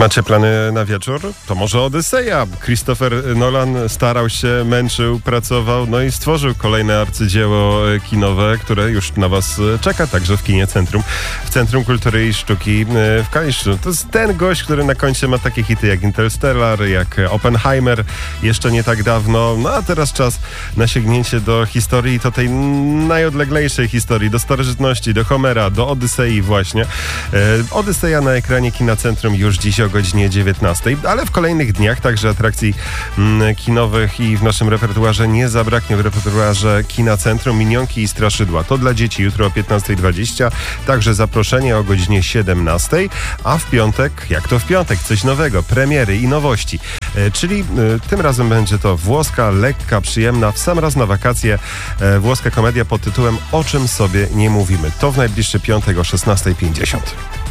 Macie plany na wieczór? To może Odyseja. Christopher Nolan starał się, męczył, pracował, no i stworzył kolejne arcydzieło kinowe, które już na was czeka, także w kinie Centrum. W Centrum Kultury i Sztuki w Kaliszu. To jest ten gość, który na koncie ma takie hity jak Interstellar, jak Oppenheimer, jeszcze nie tak dawno. No a teraz czas na sięgnięcie do historii, to tej najodleglejszej historii, do starożytności, do Homera, do Odysei właśnie. Odyseja na ekranie kina Centrum już dziś o godzinie 19, ale w kolejnych dniach także atrakcji kinowych i w naszym repertuarze nie zabraknie, w repertuarze kina Centrum Minionki i Straszydła. To dla dzieci jutro o 15:20, także zaproszenie o godzinie 17, a w piątek, jak to w piątek, coś nowego, premiery i nowości. Czyli tym razem będzie to włoska, lekka, przyjemna, w sam raz na wakacje włoska komedia pod tytułem O czym sobie nie mówimy. To w najbliższy piątek o 16:50.